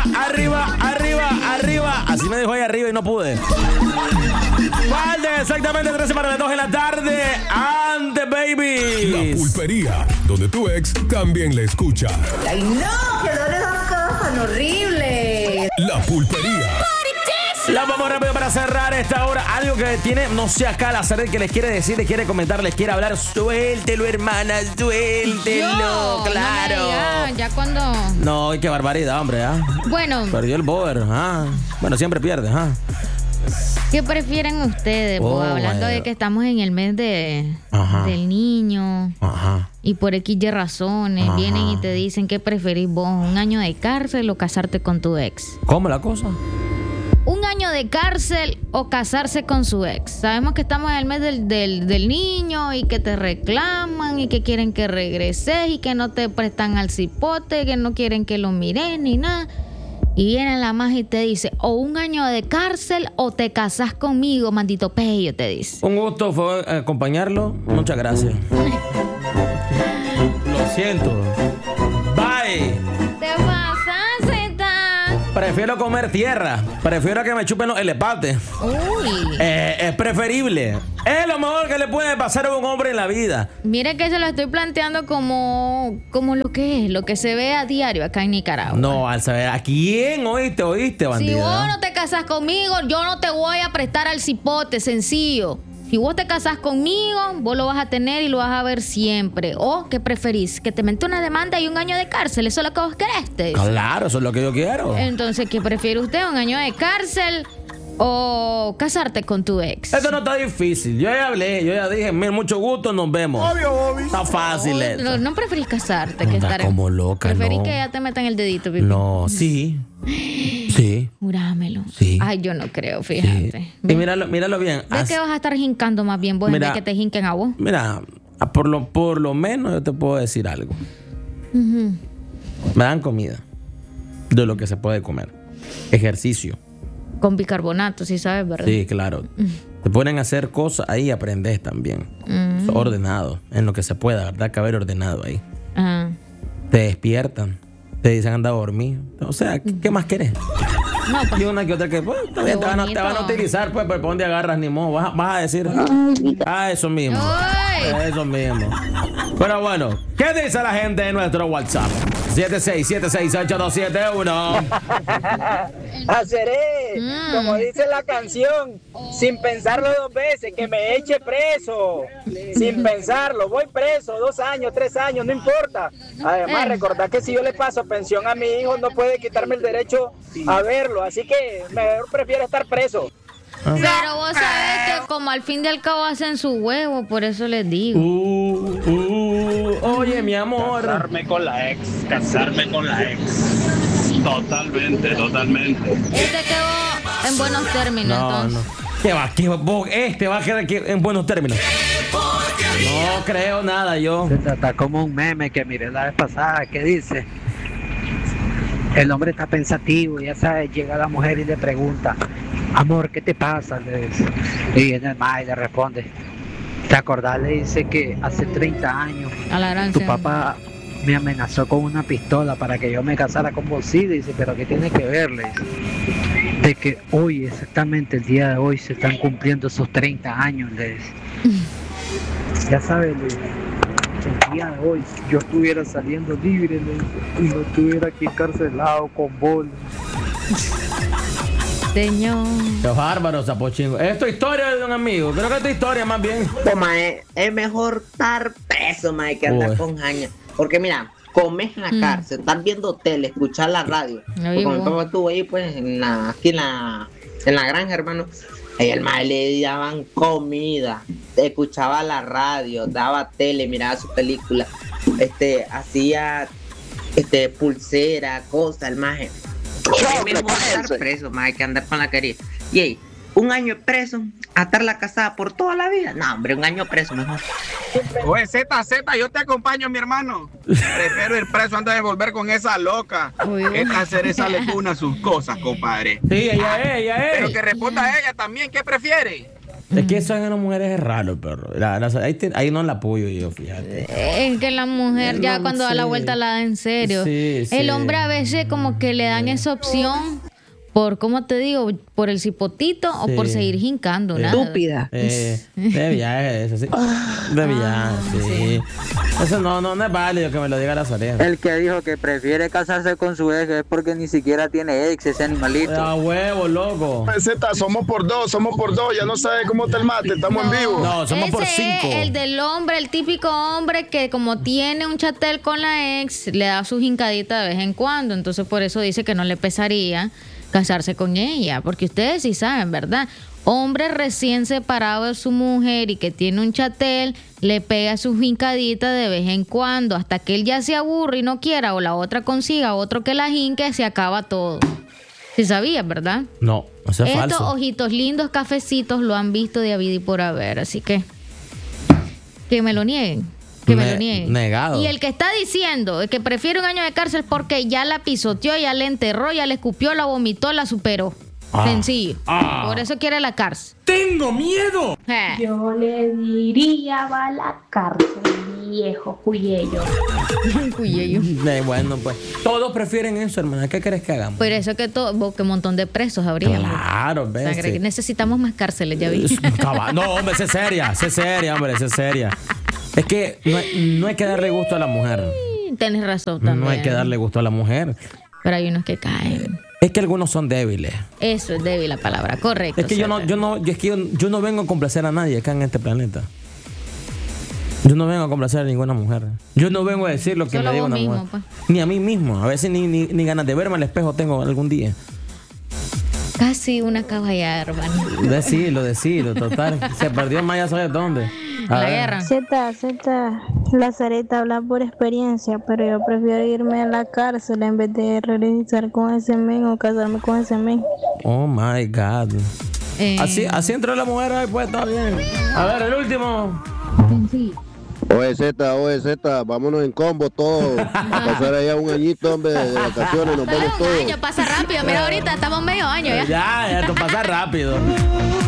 arriba. Así me dijo ahí arriba y no pude. Falta exactamente 13 para las 2 de la tarde. ¡Ande, baby! La Pulpería, donde tu ex también le escucha. ¡Ay, no! ¡Que no le das cosas tan horribles! La Pulpería. La vamos rápido para cerrar esta hora. Algo que tiene, no sé, acá la Zaret que les quiere decir, les quiere comentar, les quiere hablar. Suéltelo, hermana, suéltelo. Yo, claro. No me digas, ya cuando... No, qué barbaridad, hombre. Bueno. Perdió el boer. Bueno, siempre pierde. ¿Qué prefieren ustedes? Hablando de que estamos en el mes del niño. Ajá. Y por X y razones vienen y te dicen ¿qué preferís vos? ¿Un año de cárcel o casarte con tu ex? ¿Cómo la cosa? ¿Un año de cárcel o casarse con su ex? Sabemos que estamos en el mes del niño y que te reclaman y que quieren que regreses y que no te prestan al cipote, que no quieren que lo mires ni nada. Y viene la magia y te dice, o un año de cárcel o te casas conmigo, maldito pello, te dice. Un gusto fue acompañarlo. Muchas gracias. Lo siento. Bye. Te pasaste, Prefiero comer tierra. Prefiero que me chupen los elefantes. Uy. Es preferible. Es lo mejor que le puede pasar a un hombre en la vida. Mire que se lo estoy planteando como lo que es, lo que se ve a diario acá en Nicaragua. No, al saber a quién oíste, bandida. Si vos no te casas conmigo, yo no te voy a prestar al cipote, sencillo. Si vos te casás conmigo, vos lo vas a tener y lo vas a ver siempre. ¿O qué preferís? ¿Que te mente una demanda y un año de cárcel? ¿Eso es lo que vos querés? Claro, eso es lo que yo quiero. Entonces, ¿qué prefiere usted? ¿Un año de cárcel o casarte con tu ex? Esto no está difícil. Yo ya hablé, yo ya dije, mucho gusto, nos vemos. Obvio. Está fácil esto. No preferís casarte que estar como loca, preferís no. que ya te metan el dedito, pipi. No, sí. Sí. Jurámelo. Sí. Ay, yo no creo, fíjate. Sí. Y míralo bien. ¿De qué vas a estar jincando más bien vos en vez que te jinquen a vos? Mira, por lo menos yo te puedo decir algo. Me dan comida. De lo que se puede comer. Ejercicio. Con bicarbonato, sí sabes, ¿verdad? Sí, claro. Te ponen a hacer cosas ahí y aprendes también. Ordenado. En lo que se pueda, ¿verdad? Caber ordenado ahí. Ajá. Te despiertan. Te dicen anda a dormir. O sea, ¿qué más querés? No, pues. Y una que otra que pues, todavía te van a utilizar, pues, pero ¿por dónde agarras ni modo? Vas a decir, eso mismo. ¡Ay! Eso mismo. Pero bueno, ¿qué dice la gente de nuestro WhatsApp? 76768271. Haceré, como dice la canción, sin pensarlo 2 veces, que me eche preso. Sin pensarlo, voy preso 2 años, 3 años, no importa. Además, recordad que si yo le paso pensión a mi hijo, no puede quitarme el derecho a verlo. Así que mejor prefiero estar preso. Pero vos sabés que como al fin y al cabo hacen su huevo, por eso les digo. Oye, mi amor. Casarme con la ex. Totalmente. Este quedó en buenos términos, entonces. No. ¿Qué va? Este va a quedar en buenos términos. No creo nada yo. Se trata como un meme que miré la vez pasada que dice: el hombre está pensativo, ya sabes, llega la mujer y le pregunta, amor, ¿qué te pasa? Le dice. Y viene el mae y le responde, ¿te acordás? Le dice que hace 30 años A la gran tu señora. papá me amenazó con una pistola para que yo me casara con vos. Sí, dice, pero ¿qué tiene que ver? Le dice, de que hoy, exactamente el día de hoy, se están cumpliendo esos 30 años, le dice. Ya sabes, le dice, el día de hoy yo estuviera saliendo libre, le dice, y no estuviera aquí encarcelado con vos. Señor. Qué bárbaro, Zapochingo. Es tu historia de un amigo. Creo que es tu historia más bien. Pues, mae, es mejor estar preso, mae, que andar con jaña. Porque mira, comes en la cárcel, estás viendo tele, escuchar la radio. Porque cuando mi papá estuvo ahí, pues, aquí en la granja, hermano, ahí el mae le daban comida, escuchaba la radio, daba tele, miraba su película, hacía pulsera, cosas, el mae. Es mejor estar preso, mae, que andar con la querida. Y ahí, 1 año preso, a estarla casada por toda la vida. No, hombre, 1 año preso mejor. Oye, ZZ, yo te acompaño, mi hermano. Prefiero ir preso antes de volver con esa loca. Esta cereza le pone sus cosas, compadre. Sí, ella es. Pero que responda a ella también, ¿qué prefiere? Es que eso en las mujeres es raro, pero ahí no la apoyo yo, fíjate. Es que la mujer ya cuando da la vuelta la da en serio. Sí, el hombre a veces como que le dan esa opción por, ¿cómo te digo? Por el cipotito o por seguir jincando. Estúpida. De viaje, eso sí. De viaje, sí. Eso no es válido que me lo diga la Sarena. El que dijo que prefiere casarse con su ex es porque ni siquiera tiene ex, ese animalito. A huevo, loco. Somos por dos, ya no sabes cómo está el mate, estamos en vivo. No, somos por 5. Es el del hombre, el típico hombre que como tiene un chatel con la ex, le da su jincadita de vez en cuando. Entonces por eso dice que no le pesaría casarse con ella, porque ustedes sí saben, ¿verdad? Hombre recién separado de su mujer y que tiene un chatel, le pega su jincadita de vez en cuando, hasta que él ya se aburre y no quiera, o la otra consiga otro que la jinque, se acaba todo. ¿Sí sabías, verdad? No, eso es Estos falso. ojitos lindos, cafecitos, lo han visto de habido y por haber, así que me lo nieguen. Que me lo nieguen. Negado. Y el que está diciendo que prefiere 1 año de cárcel porque ya la pisoteó, ya la enterró, ya la escupió, la vomitó, la superó. Sencillo. Por eso quiere la cárcel. ¡Tengo miedo! Yo le diría va a la cárcel, viejo cuyello. Cuyello. Bueno, pues todos prefieren eso, hermana. ¿Qué crees que hagamos? Por eso que un montón de presos habría. Claro, ves. Necesitamos más cárceles, ya vi. No, hombre, sé seria, hombre, sé seria. Es que no hay que darle gusto a la mujer. Tienes razón también. No hay que darle gusto a la mujer. Pero hay unos que caen. Es que algunos son débiles. Eso es débil la palabra, correcto. Es que yo no vengo a complacer a nadie acá en este planeta. Yo no vengo a complacer a ninguna mujer. Yo no vengo a decir lo que solo me diga una mismo, mujer. pues. Ni a mí mismo. A veces ni ganas de verme al espejo tengo algún día. Casi una caballada, hermano. Decilo, total. Se perdió más, ya sabes dónde. La guerra. Z, la Sareta habla por experiencia, pero yo prefiero irme a la cárcel en vez de regresar con ese men o casarme con ese men. Oh my God. Así entró la mujer ahí, pues está bien. A ver, el último. Z, vámonos en combo todos. A pasar allá 1 añito, hombre, de vacaciones, nos vamos todos. Un año pasa rápido, mira ahorita estamos medio año ya. Ya, esto pasa rápido.